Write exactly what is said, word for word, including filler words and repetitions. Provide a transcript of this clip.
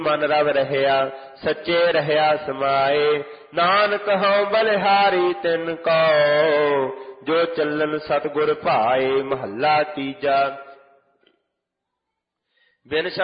ਮਨ ਰਵ ਰਹਿਆ ਸੱਚੇ ਰਹਿਆ ਸਮਾਏ। ਨਾਨਕ ਹਉ ਬਲਿਹਾਰੀ ਤਿਨ ਕਉ ਜੋ ਚੱਲਨ ਸਤਿਗੁਰ ਭਾਏ। ਮਹੱਲਾ ਤੀਜਾ। ਬਿਨ